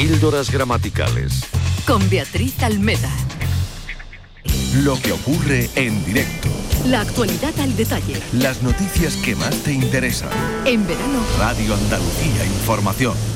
Píldoras gramaticales. Con Beatriz Almeda. Lo que ocurre en directo. La actualidad al detalle. Las noticias que más te interesan. En verano. Radio Andalucía Información.